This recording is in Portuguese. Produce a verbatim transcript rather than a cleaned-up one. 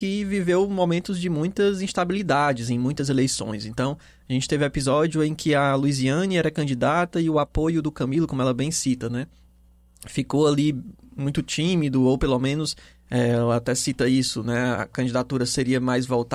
que viveu momentos de muitas instabilidades em muitas eleições. Então, a gente teve episódio em que a Louisiane era candidata e o apoio do Camilo, como ela bem cita, né, ficou ali muito tímido, ou pelo menos, é, ela até cita isso, né, a candidatura seria mais voltada